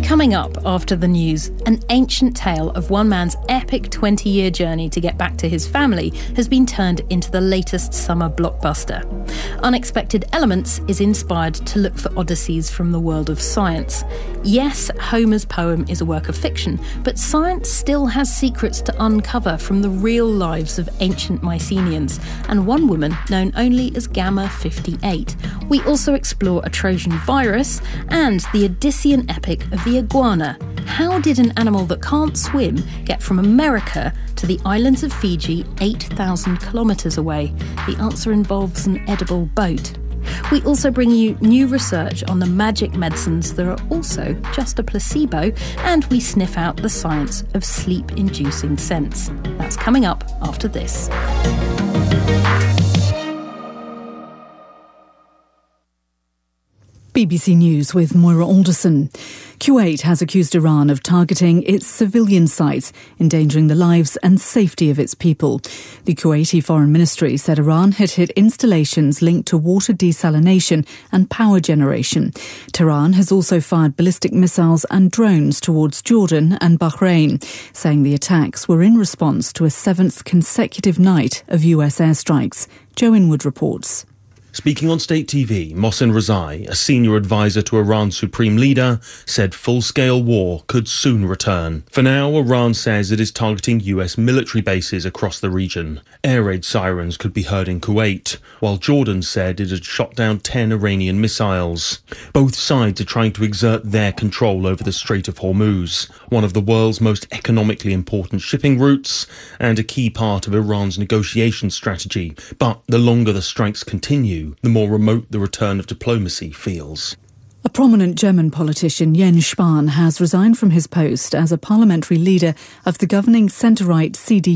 Coming up after the news, an ancient tale of one man's epic 20-year journey to get back to his family has been turned into the latest summer blockbuster. Unexpected Elements is inspired to look for odysseys from the world of science. Yes, Homer's poem is a work of fiction, but science still has secrets to uncover from the real lives of ancient Mycenaeans, and one woman known only as Gamma 58. We also explore a Trojan virus and the Odyssean epic of the iguana. How did an animal that can't swim get from America to the islands of Fiji 8,000 kilometres away? The answer involves an edible boat. We also bring you new research on the magic medicines that are also just a placebo, and we sniff out the science of sleep-inducing scents. That's coming up after this. BBC News with Moira Alderson. Kuwait has accused Iran of targeting its civilian sites, endangering the lives and safety of its people. The Kuwaiti Foreign Ministry said Iran had hit installations linked to water desalination and power generation. Tehran has also fired ballistic missiles and drones towards Jordan and Bahrain, saying the attacks were in response to a seventh consecutive night of US airstrikes. Joe Inwood reports. Speaking on state TV, Mohsen Rezai, a senior advisor to Iran's supreme leader, said full-scale war could soon return. For now, Iran says it is targeting US military bases across the region. Air raid sirens could be heard in Kuwait, while Jordan said it had shot down 10 Iranian missiles. Both sides are trying to exert their control over the Strait of Hormuz, one of the world's most economically important shipping routes and a key part of Iran's negotiation strategy. But the longer the strikes continue, the more remote the return of diplomacy feels. A prominent German politician, Jens Spahn, has resigned from his post as a parliamentary leader of the governing centre-right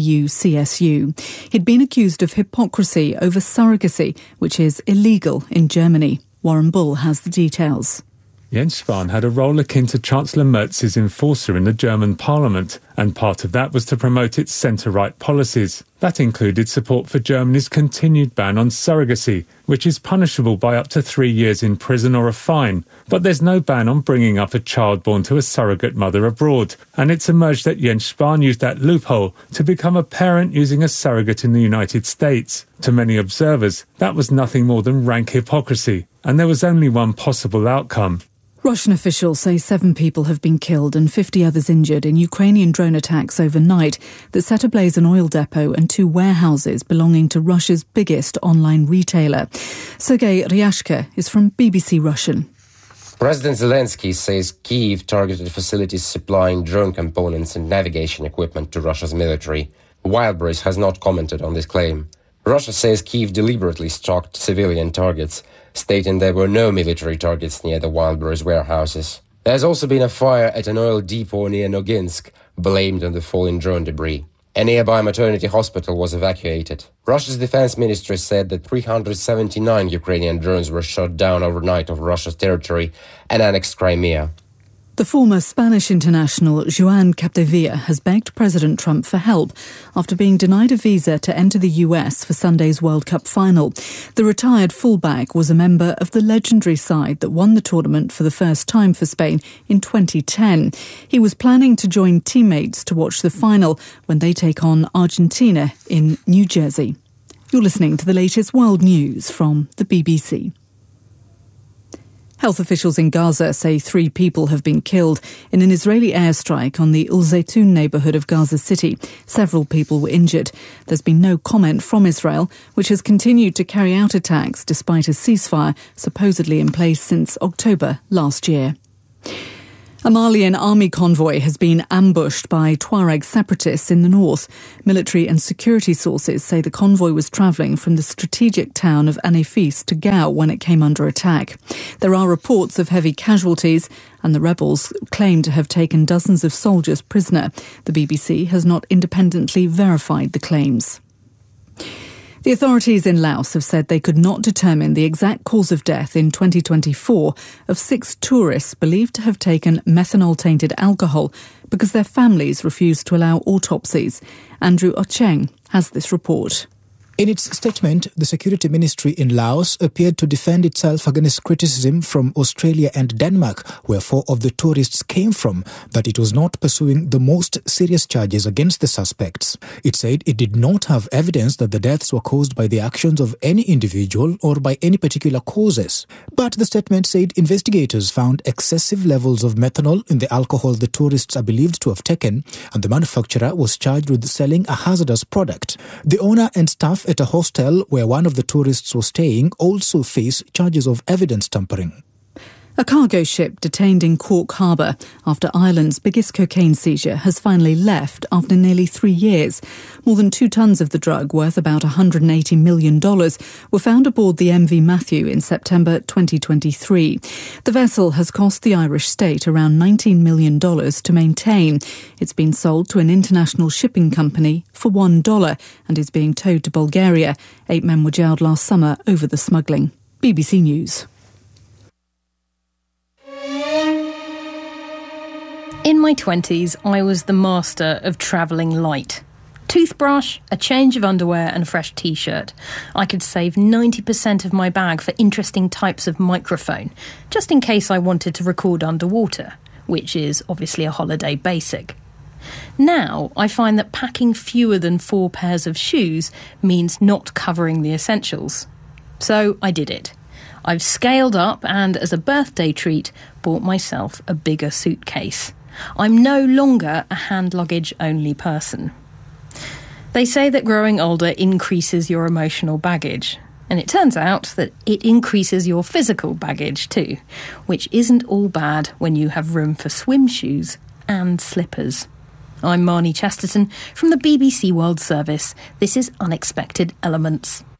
CDU-CSU. He'd been accused of hypocrisy over surrogacy, which is illegal in Germany. Warren Bull has the details. Jens Spahn had a role akin to Chancellor Merz's enforcer in the German parliament, and part of that was to promote its centre-right policies. That included support for Germany's continued ban on surrogacy, which is punishable by up to 3 years in prison or a fine. But there's no ban on bringing up a child born to a surrogate mother abroad, and it's emerged that Jens Spahn used that loophole to become a parent using a surrogate in the United States. To many observers, that was nothing more than rank hypocrisy, and there was only one possible outcome. Russian officials say 7 people have been killed and 50 others injured in Ukrainian drone attacks overnight that set ablaze an oil depot and 2 warehouses belonging to Russia's biggest online retailer. Sergei Ryashka is from BBC Russian. President Zelensky says Kyiv targeted facilities supplying drone components and navigation equipment to Russia's military. Wildberries has not commented on this claim. Russia says Kyiv deliberately stalked civilian targets, stating there were no military targets near the Wildberries warehouses. There has also been a fire at an oil depot near Noginsk, blamed on the falling drone debris. A nearby maternity hospital was evacuated. Russia's defense ministry said that 379 Ukrainian drones were shot down overnight over Russia's territory and annexed Crimea. The former Spanish international Joan Capdevila has begged President Trump for help after being denied a visa to enter the US for Sunday's World Cup final. The retired fullback was a member of the legendary side that won the tournament for the first time for Spain in 2010. He was planning to join teammates to watch the final when they take on Argentina in New Jersey. You're listening to the latest world news from the BBC. Health officials in Gaza say 3 people have been killed in an Israeli airstrike on the Ul Zaytun neighbourhood of Gaza City. Several people were injured. There's been no comment from Israel, which has continued to carry out attacks despite a ceasefire supposedly in place since October last year. A Malian army convoy has been ambushed by Tuareg separatists in the north. Military and security sources say the convoy was travelling from the strategic town of Anefis to Gao when it came under attack. There are reports of heavy casualties, and the rebels claim to have taken dozens of soldiers prisoner. The BBC has not independently verified the claims. The authorities in Laos have said they could not determine the exact cause of death in 2024 of 6 tourists believed to have taken methanol-tainted alcohol because their families refused to allow autopsies. Andrew Ocheng has this report. In its statement, the Security Ministry in Laos appeared to defend itself against criticism from Australia and Denmark, where 4 of the tourists came from, that it was not pursuing the most serious charges against the suspects. It said it did not have evidence that the deaths were caused by the actions of any individual or by any particular causes. But the statement said investigators found excessive levels of methanol in the alcohol the tourists are believed to have taken, and the manufacturer was charged with selling a hazardous product. The owner and staff at a hostel where one of the tourists was staying also face charges of evidence tampering. A cargo ship detained in Cork Harbour after Ireland's biggest cocaine seizure has finally left after nearly 3 years. More than 2 tonnes of the drug, worth about $180 million, were found aboard the MV Matthew in September 2023. The vessel has cost the Irish state around $19 million to maintain. It's been sold to an international shipping company for $1 and is being towed to Bulgaria. 8 men were jailed last summer over the smuggling. BBC News. In my 20s, I was the master of travelling light. Toothbrush, a change of underwear and a fresh t-shirt. I could save 90% of my bag for interesting types of microphone, just in case I wanted to record underwater, which is obviously a holiday basic. Now, I find that packing fewer than 4 pairs of shoes means not covering the essentials. So I did it. I've scaled up and, as a birthday treat, bought myself a bigger suitcase. I'm no longer a hand luggage only person. They say that growing older increases your emotional baggage, and it turns out that it increases your physical baggage too, which isn't all bad when you have room for swim shoes and slippers. I'm Marnie Chesterton from the BBC World Service. This is Unexpected Elements.